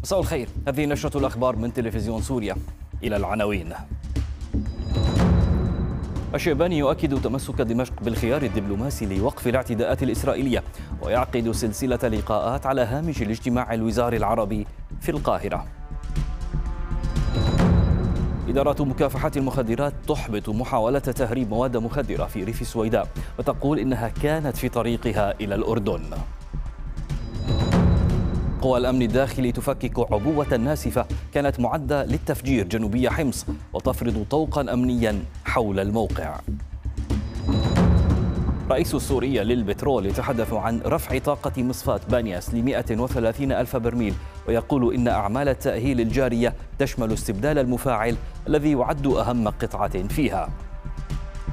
مساء الخير، هذه نشرة الأخبار من تلفزيون سوريا. إلى العناوين. الشيباني يؤكد تمسك دمشق بالخيار الدبلوماسي لوقف الاعتداءات الإسرائيلية، ويعقد سلسلة لقاءات على هامش الاجتماع الوزاري العربي في القاهرة. إدارة مكافحة المخدرات تحبط محاولة تهريب مواد مخدرة في ريف السويداء، وتقول إنها كانت في طريقها إلى الأردن. قوى الأمن الداخلي تفكك عبوة ناسفة كانت معدة للتفجير جنوبي حمص، وتفرض طوقا أمنيا حول الموقع. رئيس سوريا للبترول يتحدث عن رفع طاقة مصفاة بانياس ل 130 ألف برميل، ويقول إن أعمال التأهيل الجارية تشمل استبدال المفاعل الذي يعد أهم قطعة فيها.